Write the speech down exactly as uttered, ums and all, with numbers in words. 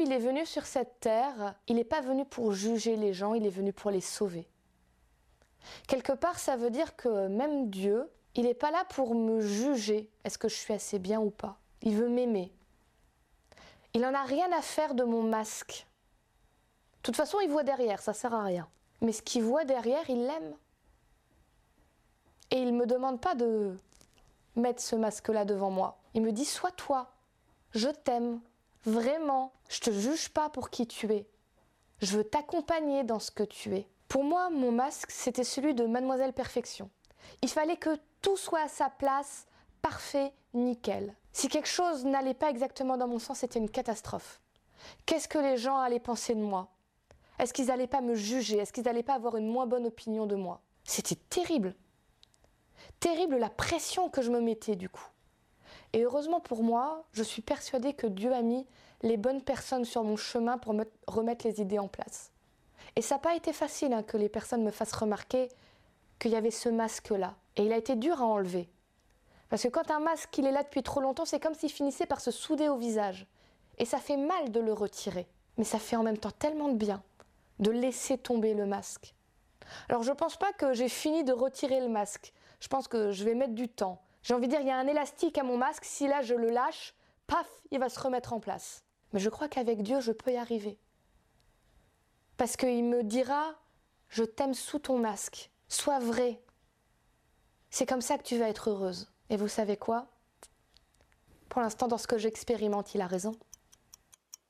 Il est venu sur cette terre, il n'est pas venu pour juger les gens, il est venu pour les sauver. Quelque part, ça veut dire que même Dieu, il n'est pas là pour me juger, est-ce que je suis assez bien ou pas. Il veut m'aimer. Il n'en a rien à faire de mon masque. De toute façon, il voit derrière, ça ne sert à rien. Mais ce qu'il voit derrière, il l'aime. Et il ne me demande pas de mettre ce masque-là devant moi. Il me dit, sois toi, je t'aime, vraiment, je ne te juge pas pour qui tu es. Je veux t'accompagner dans ce que tu es. Pour moi, mon masque, c'était celui de Mademoiselle Perfection. Il fallait que tout soit à sa place, parfait, nickel. Si quelque chose n'allait pas exactement dans mon sens, c'était une catastrophe. Qu'est-ce que les gens allaient penser de moi? Est-ce qu'ils n'allaient pas me juger? Est-ce qu'ils n'allaient pas avoir une moins bonne opinion de moi? C'était terrible. Terrible la pression que je me mettais du coup. Et heureusement pour moi, je suis persuadée que Dieu a mis les bonnes personnes sur mon chemin pour me remettre les idées en place. Et ça n'a pas été facile hein, que les personnes me fassent remarquer qu'il y avait ce masque-là. Et il a été dur à enlever. Parce que quand un masque il est là depuis trop longtemps, c'est comme s'il finissait par se souder au visage. Et ça fait mal de le retirer. Mais ça fait en même temps tellement de bien de laisser tomber le masque. Alors je ne pense pas que j'ai fini de retirer le masque. Je pense que je vais mettre du temps. J'ai envie de dire, il y a un élastique à mon masque. Si là je le lâche, paf, il va se remettre en place. Mais je crois qu'avec Dieu, je peux y arriver. Parce qu'il me dira, je t'aime sous ton masque. Sois vrai. C'est comme ça que tu vas être heureuse. Et vous savez quoi? Pour l'instant, dans ce que j'expérimente, il a raison.